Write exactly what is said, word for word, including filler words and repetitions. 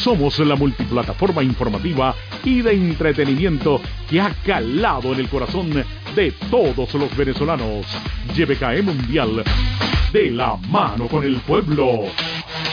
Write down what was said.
Somos la multiplataforma informativa y de entretenimiento que ha calado en el corazón de todos los venezolanos. Y B K E Mundial, de la mano con el pueblo.